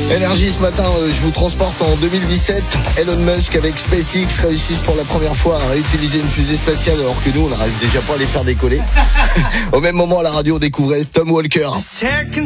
Énergie ce matin, je vous transporte en 2017. Elon Musk avec SpaceX réussissent pour la première fois à réutiliser une fusée spatiale alors que nous on n'arrive déjà pas à les faire décoller. Au même moment à la radio on découvrait Tom Walker. Second